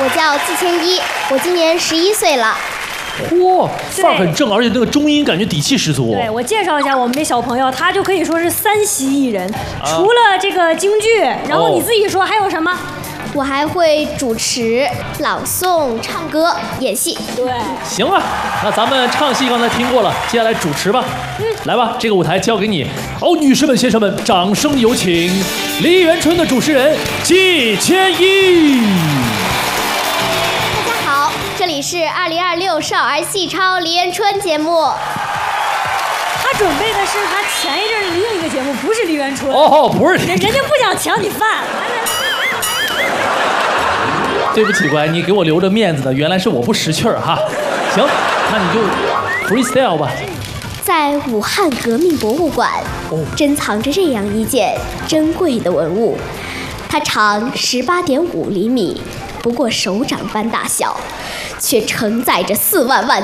我叫季千一，我今年11岁了。 嚯，范儿很正，而且那个中音感觉底气十足。 对，我介绍一下我们这小朋友，他就可以说是3席艺人，除了这个京剧，然后你自己说还有什么？ 我还会主持、朗诵、唱歌、演戏。 对， 行吧，那咱们唱戏刚才听过了，接下来主持吧。来吧，这个舞台交给你。好，女士们、先生们，掌声有请梨园春的主持人季千一。 大家好，这里是2026少儿戏超梨园春节目。 他准备的是他前一阵另一个节目，不是梨园春。 哦，不是， 人家不想抢你饭。 对不起，乖，你给我留着面子的，原来是我不识趣儿哈。行，那你就 freestyle 吧。 在武汉革命博物馆，珍藏着这样一件珍贵的文物，它长18.5厘米，不过手掌般大小，却承载着4万万